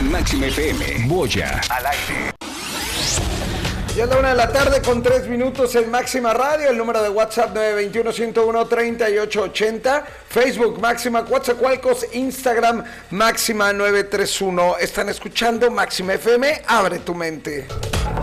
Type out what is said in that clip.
en Máxima FM. Moya al aire. Ya es la 1:03 con 3 minutos en Máxima Radio. El número de WhatsApp 921-101-3880. Facebook Máxima Coatzacoalcos. Instagram Máxima 931. Están escuchando Máxima FM. Abre tu mente.